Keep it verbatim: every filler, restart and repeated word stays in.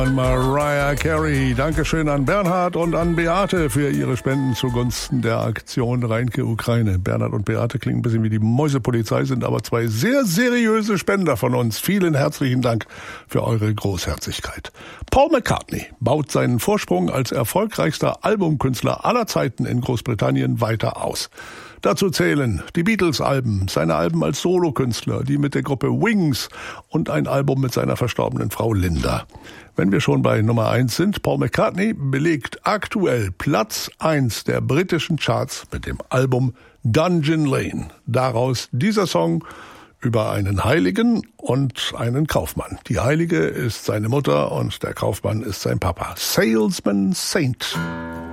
An Mariah Carey. Dankeschön an Bernhard und an Beate für ihre Spenden zugunsten der Aktion Reinke Ukraine. Bernhard und Beate klingen ein bisschen wie die Mäusepolizei, sind aber zwei sehr seriöse Spender von uns. Vielen herzlichen Dank für eure Großherzigkeit. Paul McCartney baut seinen Vorsprung als erfolgreichster Albumkünstler aller Zeiten in Großbritannien weiter aus. Dazu zählen die Beatles-Alben, seine Alben als Solokünstler, die mit der Gruppe Wings und ein Album mit seiner verstorbenen Frau Linda. Wenn wir schon bei Nummer eins sind, Paul McCartney belegt aktuell Platz eins der britischen Charts mit dem Album Dungeon Lane. Daraus dieser Song über einen Heiligen und einen Kaufmann. Die Heilige ist seine Mutter und der Kaufmann ist sein Papa. Salesman Saint.